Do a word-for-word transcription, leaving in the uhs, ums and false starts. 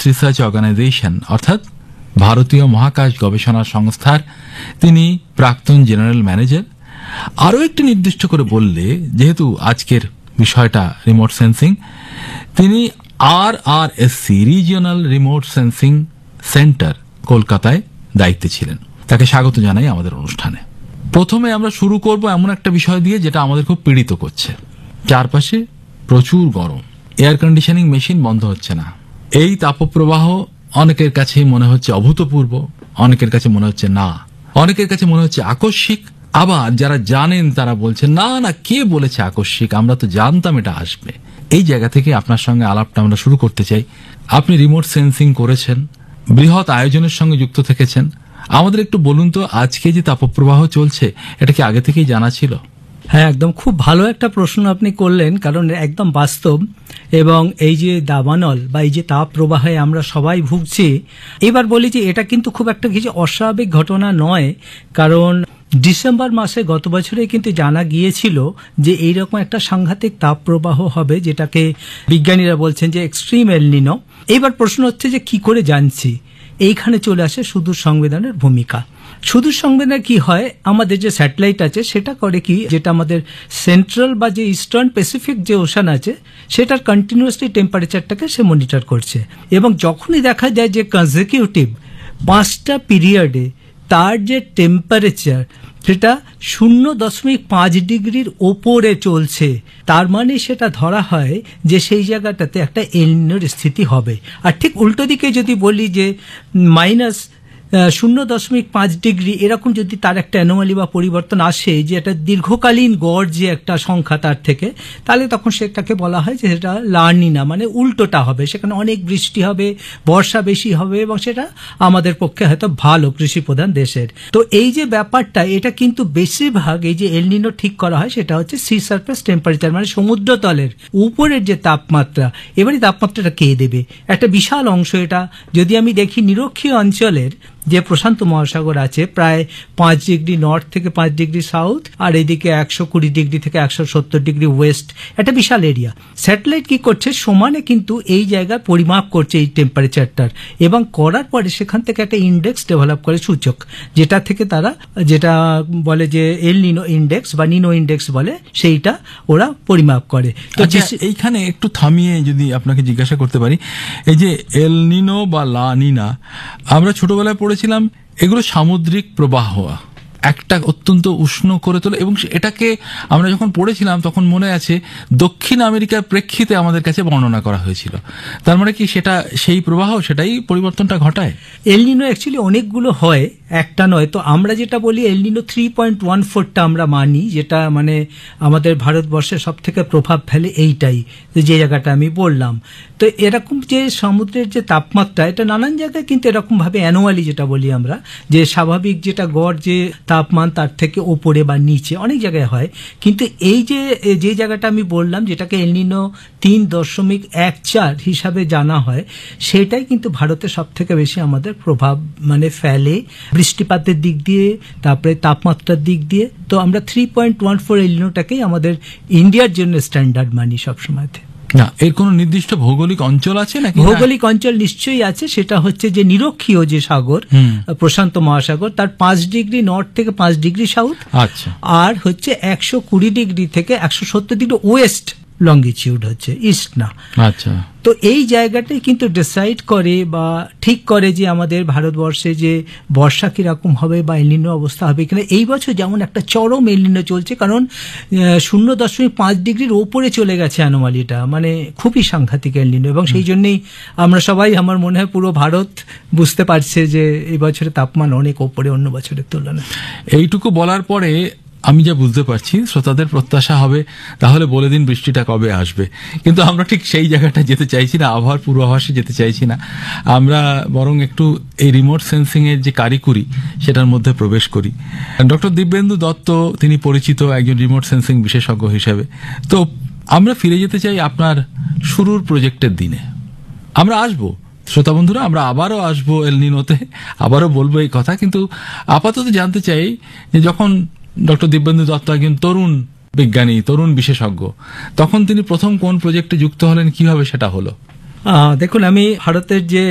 Research organisation অর্থাৎ ভারতীয় মহাকাশ গবেষণা সংস্থার তিনি প্রাক্তন জেনারেল ম্যানেজার। আরও একটি নির্দিষ্ট করে বললে, যেহেতু আজকের বিষয়টা রিমোট সেন্সিং, তিনি আর আর S C regional remote sensing centre কলকাতায় দায়িত্বে ছিলেন। তাকে স্বাগত জানাই আমাদের অনুষ্ঠানে। প্রথমে আমরা শুরু করব এমন একটা বিষয় দিয়ে যেটা আমাদের খুব পীড়িত করছে। চারপাশে প্রচুর গরম, এয়ার কন্ডিশনিং মেশিন বন্ধ হচ্ছে না। এই তাপপ্রবাহ অনেকের কাছেই মনে হচ্ছে অভূতপূর্ব, অনেকের কাছে মনে হচ্ছে না, অনেকের কাছে মনে হচ্ছে আকস্মিক। আবার যারা জানেন তারা বলছেন না না, কে বলেছে আকস্মিক, আমরা তো জানতাম এটা আসবে। এই জায়গা থেকে আপনার সঙ্গে আলাপটা আমরা শুরু করতে চাই। আপনি রিমোট সেন্সিং করেছেন, বৃহৎ আয়োজনের সঙ্গে যুক্ত থেকেছেন। আমাদের একটু বলুন তো, আজকে যে তাপপ্রবাহ চলছে এটা কি আগে থেকেই জানা ছিল? হ্যাঁ, একদম খুব ভালো একটা প্রশ্ন আপনি করলেন, কারণ একদম বাস্তব। এবং এই যে দাবানল বা এই যে তাপ প্রবাহে আমরা সবাই ভুগছি, এবার বলি যে এটা কিন্তু খুব একটা কিছু অস্বাভাবিক ঘটনা নয়। কারণ ডিসেম্বর মাসে গত বছরে কিন্তু জানা গিয়েছিল যে এইরকম একটা সাংঘাতিক তাপ প্রবাহ হবে, যেটাকে বিজ্ঞানীরা বলছেন যে এক্সট্রিম এল নিনো। এবার প্রশ্ন হচ্ছে যে কি করে জানছি? এইখানে চলে আসে সুদূর সংবেদনের ভূমিকা। সুদূর সংবেদনে কি হয়, আমাদের যে স্যাটেলাইট আছে সেটা করে কি, যেটা আমাদের সেন্ট্রাল বা যে ইস্টার্ন প্যাসিফিক যে ওশান আছে সেটার কন্টিনিউয়াসলি টেম্পারেচারটাকে সে মনিটর করছে। এবং যখনই দেখা যায় যে কনজিকিউটিভ পাঁচটা পিরিয়ডে তার যে টেম্পারেচার সেটা শূন্য দশমিক পাঁচ ডিগ্রির ওপরে চলছে, তার মানে সেটা ধরা হয় যে সেই জায়গাটাতে একটা এল নিনোর স্থিতি হবে। আর ঠিক উল্টো দিকে যদি বলি যে মাইনাস শূন্য দশমিক পাঁচ ডিগ্রি এরকম যদি তার একটা অ্যানোমালি বা পরিবর্তন আসে, যে একটা দীর্ঘকালীন গড় যে একটা সংখ্যা তার থেকে, তাহলে তখন সেটাকে বলা হয় যে সেটা লা নিনা, মানে উল্টোটা হবে। সেখানে অনেক বৃষ্টি হবে, বর্ষা বেশি হবে, এবং সেটা আমাদের পক্ষে হয়তো ভালো কৃষি প্রধান দেশের। তো এই যে ব্যাপারটা, এটা কিন্তু বেশিরভাগ এই যে এল নিনো ঠিক করা হয় সেটা হচ্ছে সি সারফেস টেম্পারেচার, মানে সমুদ্রতলের উপরের যে তাপমাত্রা। এবারে তাপমাত্রাটা কে দেবে? একটা বিশাল অংশ এটা। যদি আমি দেখি নিরক্ষীয় অঞ্চলের যে প্রশান্ত মহাসাগর আছে, প্রায় পাঁচ ডিগ্রি নর্থ থেকে পাঁচ ডিগ্রি সাউথ, আর এদিকে একশো কুড়ি ডিগ্রি থেকে একশো সত্তর ডিগ্রি ওয়েস্ট, একটা বিশাল এরিয়া। স্যাটেলাইট কি করছে, সমানে কিন্তু এই জায়গায় পরিমাপ করছে এই টেম্পারেচারটার, এবং করার পরে সেখান থেকে একটা ইন্ডেক্স ডেভেলপ করে, সূচক, যেটা থেকে তারা যেটা বলে যে এল নিনো ইন্ডেক্স বা নিনো ইন্ডেক্স বলে, সেইটা ওরা পরিমাপ করে। তো এইখানে একটু থামিয়ে যদি আপনাকে জিজ্ঞাসা করতে পারি, এই যে এল নিনো বা লা নিনা, আমরা ছোটবেলায় পড়েছিলাম এগুলো সামুদ্রিক প্রবাহ, একটা অত্যন্ত উষ্ণ করে তোলে, এবং এটাকে আমরা যখন পড়েছিলাম তখন মনে আছে দক্ষিণ আমেরিকার প্রেক্ষিতে আমাদের কাছে বর্ণনা করা হয়েছিল। তার মানে কি সেটা সেই প্রবাহ, সেটাই পরিবর্তনটা ঘটায়? এল নিনো অ্যাকচুয়ালি অনেকগুলো হয়, একটা নয়। তো আমরা যেটা বলি এল নিনো থ্রি পয়েন্ট ওয়ান ফোরটা আমরা মানি, যেটা মানে আমাদের ভারতবর্ষে সব থেকে প্রভাব ফেলে এইটাই, যে জায়গাটা আমি বললাম। তো এরকম যে সমুদ্রের যে তাপমাত্রা, এটা নানান জায়গায় কিন্তু এরকম ভাবে অ্যানোমালি যেটা বলি আমরা, যে স্বাভাবিক যেটা গড় যে তাপমান তার থেকে ওপরে বা নিচে অনেক জায়গায় হয়। কিন্তু এই যে যে জায়গাটা আমি বললাম, যেটাকে এল নিনো তিন দশমিক এক চার হিসাবে জানা হয়, সেটাই কিন্তু ভারতে সব থেকে বেশি আমাদের প্রভাব মানে ফেলে, বৃষ্টিপাতের দিক দিয়ে, তারপরে তাপমাত্রার দিক দিয়ে। তো আমরা three point one four L নিনোটাকেই আমাদের ইন্ডিয়ার জন্য স্ট্যান্ডার্ড মানি সবসময়তে। না, এর কোন নির্দিষ্ট ভৌগোলিক অঞ্চল আছে নাকি? ভৌগোলিক অঞ্চল নিশ্চয়ই আছে। সেটা হচ্ছে যে নিরক্ষীয় যে সাগর, প্রশান্ত মহাসাগর, তার পাঁচ ডিগ্রি নর্থ থেকে পাঁচ ডিগ্রি সাউথ, আচ্ছা, আর হচ্ছে একশো কুড়ি ডিগ্রি থেকে একশো সত্তর ডিগ্রি ওয়েস্ট লঙ্গিটিউড হচ্ছে, ইস্ট না। আচ্ছা, তো এই জায়গাটাই কিন্তু ডিসাইড করে বা ঠিক করে যে আমাদের ভারতবর্ষে যে বর্ষা কিরকম হবে বা এল নিনো অবস্থা হবে কিনা। এই বছর যেমন একটা চরম এল নিনো চলছে, কারণ শূন্য দশমিক পাঁচ ডিগ্রির ওপরে চলে গেছে অ্যানোমালিটা, মানে খুবই সাংঘাতিক এল নিনো। এবং সেই জন্যই আমরা সবাই, আমার মনে হয় পুরো ভারত বুঝতে পারছে যে এই বছরের তাপমান অনেক ওপরে অন্য বছরের তুলনায়। এইটুকু বলার পরে আমি যা বুঝতে পারছি, শ্রোতাদের প্রত্যাশা হবে তাহলে বলে দিন বৃষ্টিটা কবে আসবে। কিন্তু আমরা ঠিক সেই জায়গাটা যেতে চাইছি না, আবহাওয়ার পূর্বাভাসে যেতে চাইছি না। আমরা বরং একটু এই রিমোট সেন্সিং এর যে কারিকুরি সেটার মধ্যে প্রবেশ করি। ডক্টর দিব্যেন্দু দত্ত, তিনি পরিচিত একজন রিমোট সেন্সিং বিশেষজ্ঞ হিসেবে। তো আমরা ফিরে যেতে চাই আপনার শুরুর প্রজেক্টের দিনে। আমরা আসবো শ্রোতা বন্ধুরা, আমরা আবারও আসবো এল নিনোতে, আবারও বলবো এই কথা। কিন্তু আপাতত জানতে চাই যে যখন ডক্টর দিব্যেন্দু দত্ত একজন তরুণ বিজ্ঞানী, তরুণ বিশেষজ্ঞ, তখন তিনি প্রথম কোন প্রজেক্টে যুক্ত হলেন, কিভাবে সেটা হলো? দেখুন, আমি ভারতের যে